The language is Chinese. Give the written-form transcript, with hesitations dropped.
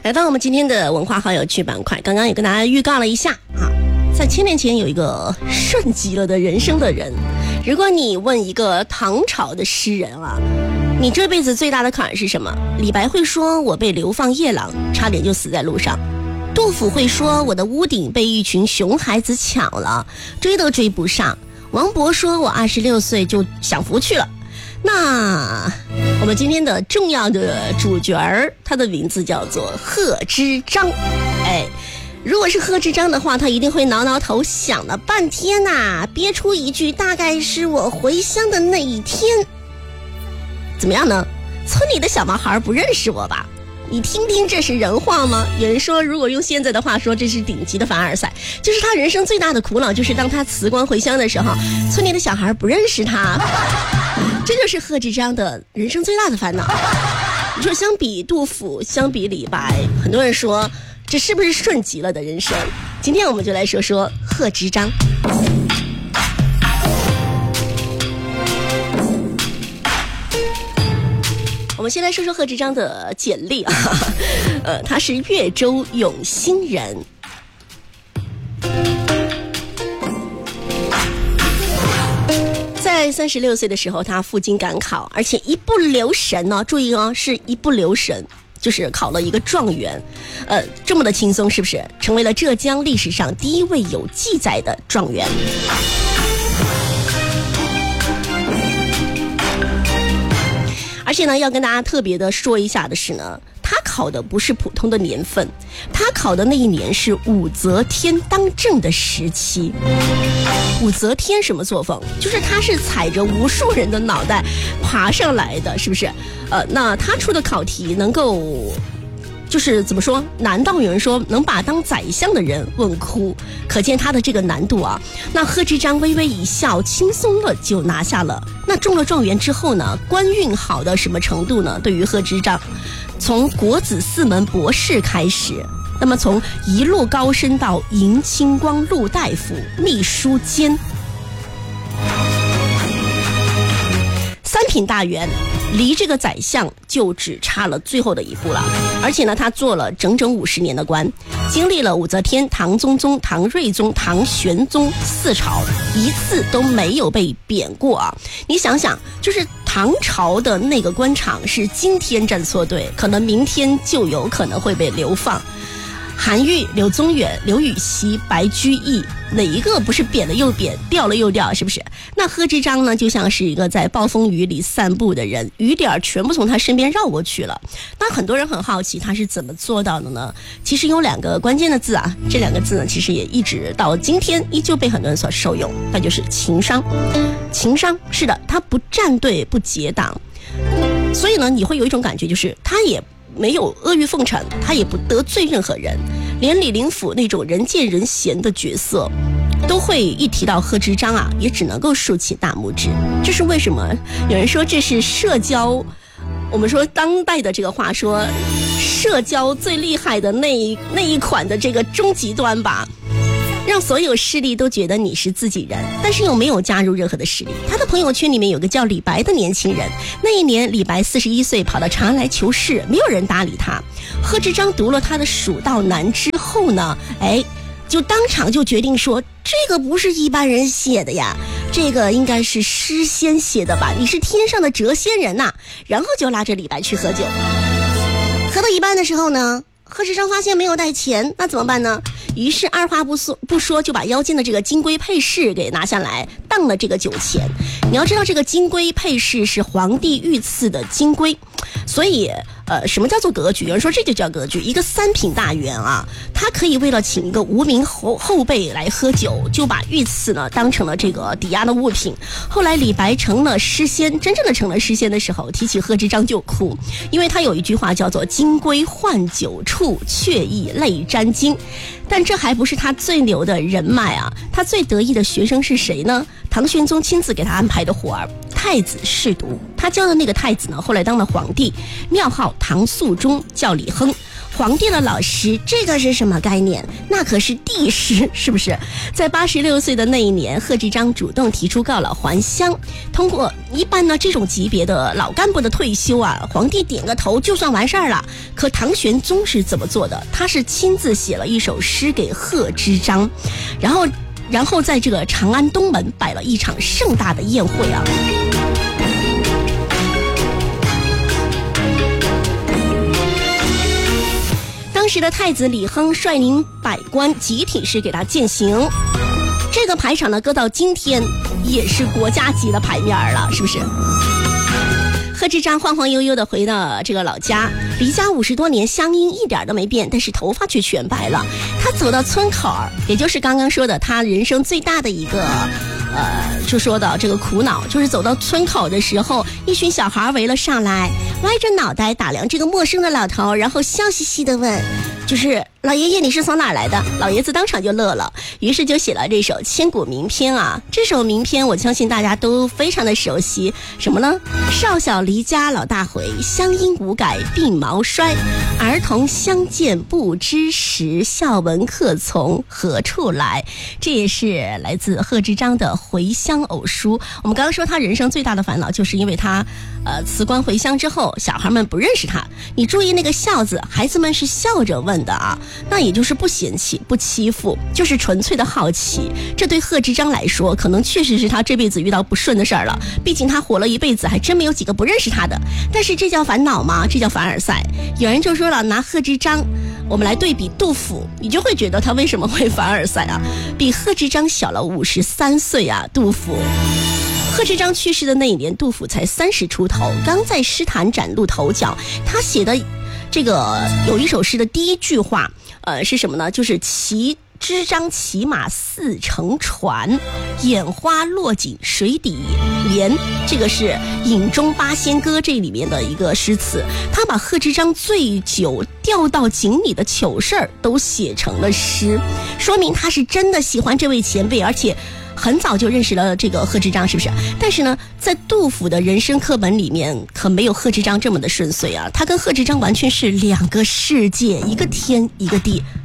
来到我们今天的文化好有趣板块，刚刚也跟大家预告了一下啊，在1000年前有一个顺极了的人生的人。如果你问一个唐朝的诗人啊，你这辈子最大的坎是什么？李白会说我被流放夜郎，差点就死在路上。杜甫会说我的屋顶被一群熊孩子抢了，追都追不上。王勃说我26岁就享福去了。那我们今天的重要的主角儿，他的名字叫做贺知章。如果是贺知章的话，他一定会挠挠头，想了半天啊，憋出一句大概是我回乡的那一天。怎么样呢？村里的小毛孩不认识我吧？你听听，这是人话吗？有人说，如果用现在的话说，这是顶级的凡尔赛，就是他人生最大的苦恼，就是当他辞官回乡的时候，村里的小孩不认识他。这就是贺知章的人生最大的烦恼。你说相比杜甫，相比李白，很多人说这是不是顺极了的人生？今天我们就来说说贺知章。我们先来说说贺知章的简历啊，他是越州永兴人。在36岁的时候，他赴京赶考，而且一不留神呢，注意哦，是一不留神，就是考了一个状元，这么的轻松，是不是？成为了浙江历史上第一位有记载的状元。而且呢，要跟大家特别的说一下的是呢，他考的不是普通的年份，他考的那一年是武则天当政的时期。武则天什么作风？就是他是踩着无数人的脑袋爬上来的，是不是？那他出的考题能够，就是怎么说？难道有人说能把当宰相的人问哭？可见他的这个难度啊。那贺知章微微一笑，轻松了就拿下了。那中了状元之后呢，官运好到什么程度呢？对于贺知章，从国子四门博士开始，那么从一路高升到迎亲光禄大夫、秘书监，3品大员，离这个宰相就只差了最后的一步了。而且呢，他做了整整50年的官，经历了武则天、唐宗宗、唐睿宗、唐玄宗4朝，一次都没有被贬过啊！你想想，就是唐朝的那个官场是今天站错队，可能明天就有可能会被流放。韩愈、柳宗远、刘禹锡、白居易，哪一个不是贬了又贬，调了又调，是不是？那贺知章呢，就像是一个在暴风雨里散步的人，雨点全部从他身边绕过去了。那很多人很好奇他是怎么做到的呢？其实有2个关键的字啊，这2个字呢，其实也一直到今天依旧被很多人所受用，那就是情商。情商，是的，他不站队，不结党，所以呢，你会有一种感觉，就是他也没有阿谀奉承，他也不得罪任何人，连李林甫那种人见人嫌的角色都会一提到贺知章啊，也只能够竖起大拇指。这是为什么？有人说这是社交，我们说当代的这个话说，社交最厉害的那一款的这个终极端吧，让所有势力都觉得你是自己人，但是又没有加入任何的势力。他的朋友圈里面有个叫李白的年轻人，那一年李白41岁跑到长安来求仕，没有人搭理他。贺知章读了他的《蜀道难》之后呢，就当场就决定说，这个不是一般人写的呀，这个应该是诗仙写的吧，你是天上的谪仙人呐。然后就拉着李白去喝酒，喝到一半的时候呢，贺知章发现没有带钱，那怎么办呢？于是二话不说就把腰间的这个金龟配饰给拿下来，当了这个酒钱。你要知道，这个金龟配饰是皇帝御赐的金龟，所以什么叫做格局？有人说这就叫格局。一个3品大员啊，他可以为了请一个无名后辈来喝酒，就把御赐呢当成了这个抵押的物品。后来李白成了诗仙，真正的成了诗仙的时候，提起贺知章就哭，因为他有一句话叫做金龟换酒处，却意泪沾襟。但这还不是他最牛的人脉啊，他最得意的学生是谁呢？唐玄宗亲自给他安排的活儿，太子侍读。他教的那个太子呢，后来当了皇帝，庙号唐肃宗，叫李亨。 皇帝的老师，这个是什么概念？那可是帝师，是不是？在86岁的那一年，贺知章主动提出告老还乡。通过一般呢这种级别的老干部的退休啊，皇帝点个头就算完事儿了。可唐玄宗是怎么做的？他是亲自写了一首诗给贺知章，然后在这个长安东门摆了一场盛大的宴会啊。当时的太子李亨率领百官集体是给他饯行，这个排场呢搁到今天也是国家级的牌面了，是不是？贺知章晃晃悠悠的回到这个老家，离家50多年，乡音一点都没变，但是头发却全白了。他走到村口，也就是刚刚说的他人生最大的一个就说到这个苦恼，就是走到村口的时候，一群小孩围了上来，歪着脑袋打量这个陌生的老头，然后笑嘻嘻的问，就是老爷爷你是从哪儿来的？老爷子当场就乐了，于是就写了这首千古名篇啊。这首名篇我相信大家都非常的熟悉，什么呢？少小离家老大回，乡音无改鬓毛衰，儿童相见不知时，笑问客从何处来。这也是来自贺知章的回乡偶书。我们刚刚说他人生最大的烦恼，就是因为他辞官回乡之后，小孩们不认识他。你注意那个笑字，孩子们是笑着问的啊，那也就是不嫌弃不欺负，就是纯粹的好奇。这对贺知章来说，可能确实是他这辈子遇到不顺的事儿了，毕竟他活了一辈子，还真没有几个不认识他的。但是这叫烦恼吗？这叫凡尔赛。有人就说了，拿贺知章我们来对比杜甫，你就会觉得他为什么会凡尔赛啊？比贺知章小了53岁啊，杜甫。贺知章去世的那一年，杜甫才30出头，刚在诗坛崭露头角。他写的这个有一首诗的第一句话，是什么呢？就是知章骑马似乘船，眼花落井水底连。这个是《饮中八仙歌》这里面的一个诗词，他把贺知章醉酒掉到井里的糗事儿都写成了诗，说明他是真的喜欢这位前辈，而且很早就认识了这个贺知章，是不是？但是呢，在杜甫的人生课本里面可没有贺知章这么的顺遂啊，他跟贺知章完全是两个世界，一个天一个地，